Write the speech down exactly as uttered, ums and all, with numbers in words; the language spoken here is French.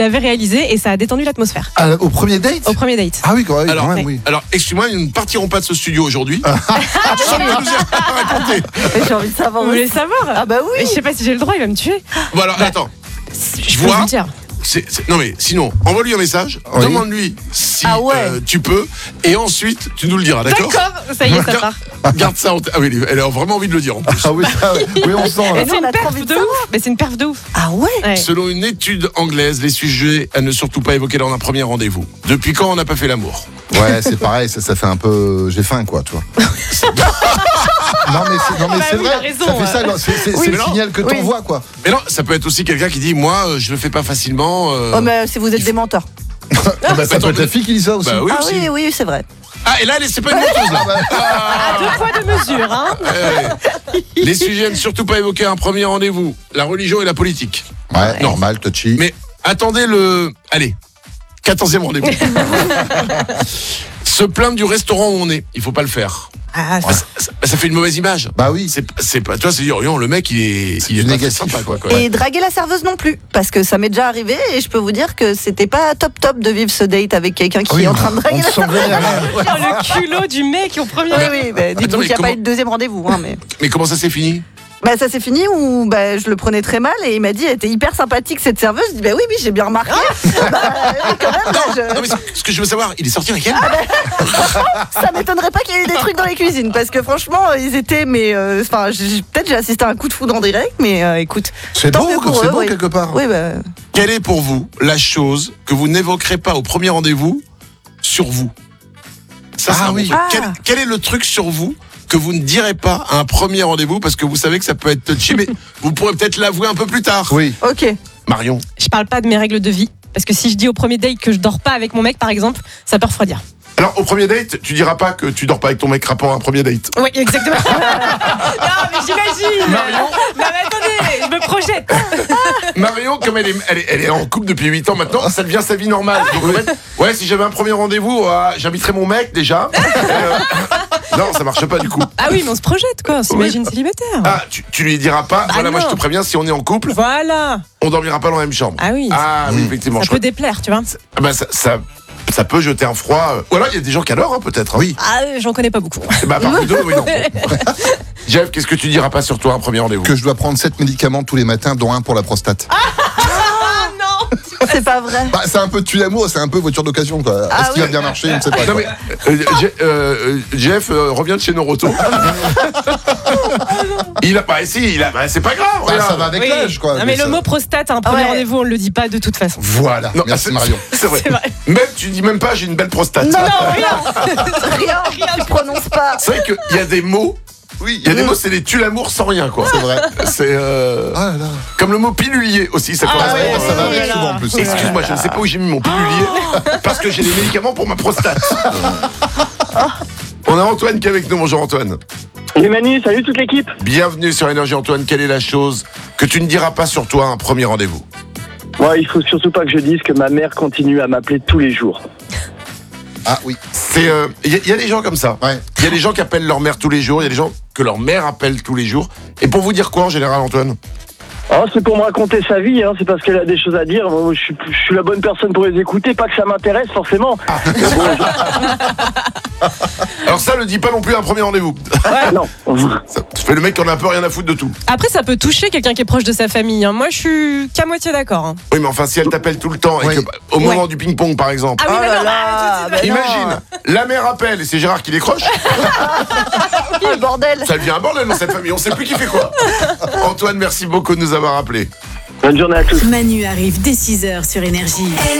qu'il avait réalisé et ça a détendu l'atmosphère. Ah, au premier date Au premier date. Ah oui, quand même, Alors, quand même, ouais. oui. alors excuse-moi, nous ne partirons pas de ce studio aujourd'hui. Sans que nous ayez raconté. Mais j'ai envie de savoir. Vous voulez aussi. savoir? Ah bah oui. Mais je sais pas si j'ai le droit, il va me tuer. Bon alors, attends. Je peux vois. vous le dire. C'est, c'est- non mais sinon, envoie-lui un message, Oui. demande-lui si Ah ouais. euh, tu peux, et ensuite tu nous le diras, d'accord? D'accord, ça y est, ça part. Garde ça en tête. Ah oui, elle a vraiment envie de le dire en plus. Ah oui, ça, oui, on sent. Mais Là. c'est on a une trop perf envie de de ouf. Mais c'est une perf de ouf. Ah ouais. Ouais. Selon une étude anglaise, les sujets à ne surtout pas évoquer lors d'un premier rendez-vous. Depuis quand on n'a pas fait l'amour? Ouais, c'est pareil, ça, ça fait un peu. J'ai faim, quoi, tu vois. Non, mais c'est, non, mais Bah c'est oui, vrai, il a raison, ça fait ouais. ça, non, c'est, c'est, Oui, c'est mais le non. signal que Oui. t'envoies, quoi. Mais non, ça peut être aussi quelqu'un qui dit, moi, euh, je le fais pas facilement. euh, Oh mais si vous êtes des menteurs. Ah bah, ça Attends, peut être la fille qui dit ça aussi. Bah oui, Ah aussi. oui oui c'est vrai. Ah, et là, elle est- c'est pas une menteuse, là. À deux poids deux mesures, hein. Ouais. Les sujets à ne surtout pas évoquer à un premier rendez-vous. La religion et la politique. Ouais, Non. normal, touchy. Mais attendez le... Allez, quatorzième rendez-vous. Se plaindre du restaurant où on est, il faut pas le faire. Ah, Ça, ça- ça fait une mauvaise image. Bah oui. C'est, c'est pas, toi, c'est dire, oh, le mec, il est, il est du pas négatif. très sympa, quoi. quoi. Et draguer la serveuse non plus, parce que ça m'est déjà arrivé et je peux vous dire que c'était pas top top de vivre ce date avec quelqu'un qui Oui, est en train de on draguer la te sent serveuse. vénère. Oh, le culot du mec au premier. Oui oui, bah, dites-vous Attends, mais qu'il n'y a comment- pas eu de deuxième rendez-vous, hein, mais. Mais comment ça s'est fini? Bah ça s'est fini où bah, je le prenais très mal et il m'a dit elle était hyper sympathique cette serveuse. Je dis bah oui oui j'ai bien remarqué. Bah, oui, quand même, Non, bah, je- non, mais ce- ce que je veux savoir, il est sorti avec elle? ça m'étonnerait pas qu'il y ait eu des trucs dans les cuisines parce que franchement ils étaient mais euh, enfin j'ai- peut-être j'ai assisté à un coup de foudre en direct mais euh, écoute. C'est tant beau, mieux pour c'est eux, beau oui. quelque part. Oui bah Quelle est pour vous la chose que vous n'évoquerez pas au premier rendez-vous sur vous? Ça, c'est Ah un bon oui. truc. Ah. Quel, quel est le truc sur vous que vous ne direz pas à un premier rendez-vous parce que vous savez que ça peut être touchy, mais vous pourrez peut-être l'avouer un peu plus tard. Oui. ok. Marion. Je parle pas de mes règles de vie. Parce que si je dis au premier date que je dors pas avec mon mec, par exemple, ça peut refroidir. Alors, au premier date, tu diras pas que tu dors pas avec ton mec rapport à un premier date. Oui, exactement. non, mais j'imagine. Marion. Non, mais attendez, je me projette. Marion, comme elle est, elle est, elle est en couple depuis huit ans maintenant, ça devient sa vie normale. Donc, en fait, ouais, si j'avais un premier rendez-vous, euh, j'inviterais mon mec déjà. Et, euh, non, ça marche pas du coup. Ah oui, mais on se projette, quoi. On s'imagine Oui. célibataire. Ah, tu, tu lui diras pas, Bah voilà, moi je non. te préviens, si on est en couple, Voilà. on dormira pas dans la même chambre. Ah oui. Ah oui, Mm. effectivement. Ça je peut crois- déplaire, tu vois. Ah bah, ça, ça, ça peut jeter un froid. euh. Ou alors il y a des gens qui adorent, hein, peut-être. hein. Oui. Ah, euh, j'en connais pas beaucoup. Bah, par contre, oui, non. Jeff, qu'est-ce que tu diras pas sur toi à un premier rendez-vous? Que je dois prendre sept médicaments tous les matins, dont un pour la prostate. Ah non. C'est pas vrai. Bah, c'est un peu tue l'amour, c'est un peu voiture d'occasion, quoi. Ah Est-ce qu'il oui. va bien marcher? On ne sait pas. Non mais euh, Je- euh, Jeff euh, revient de chez Noroto. il a pas, si, il a, bah, c'est pas grave. Bah, regarde. ça va avec Oui. l'âge, quoi. Non, mais le ça- mot prostate à un premier Ouais. rendez-vous, on le dit pas de toute façon. Voilà. Non, Merci c'est- Marion. C'est vrai. C'est vrai. Même tu dis même pas, j'ai une belle prostate. Non, Non, rien. rien, tu prononces pas. C'est vrai qu'il y a des mots. Oui, Il y a des mots, c'est des tue l'amour sans rien, quoi. C'est vrai. C'est euh, Ah là là. comme le mot pilulier aussi, ça Ah correspond. ouais, ça va euh, avec voilà. souvent en plus. Excuse-moi, je ne sais pas où j'ai mis mon pilulier parce que j'ai des médicaments pour ma prostate. On a Antoine qui est avec nous. Bonjour Antoine. Les Manu, salut toute l'équipe. Bienvenue sur Énergie Antoine. Quelle est la chose que tu ne diras pas sur toi à un premier rendez-vous? Moi, il faut surtout pas que je dise que ma mère continue à m'appeler tous les jours. Ah oui. C'est, euh, il y, a- il y a des gens comme ça. Ouais. Il y a des gens qui appellent leur mère tous les jours. Il y a des gens que leur mère appelle tous les jours. Et pour vous dire quoi en général, Antoine? Oh, c'est pour me raconter sa vie, hein, c'est parce qu'elle a des choses à dire. Moi, je, suis, je suis la bonne personne pour les écouter, pas que ça m'intéresse forcément. Alors ça, ne dis pas non plus à un premier rendez-vous. Non. Ça fait le mec qui en a un peu rien à foutre de tout. Après, ça peut toucher quelqu'un qui est proche de sa famille. hein. Moi, je suis qu'à moitié d'accord. hein. Oui, mais enfin, si elle t'appelle tout le temps et Oui. que, au moment Ouais. du ping-pong, par exemple. Ah oui, Oh mais là non, là, arrête tout de bah suite. non. Imagine, la mère appelle et c'est Gérard qui décroche. Oh, le bordel. Ça devient un bordel dans cette famille. On sait plus qui fait quoi. Antoine, merci beaucoup de nous avoir appelés. Bonne journée à tous. Manu arrive dès six heures sur Énergie.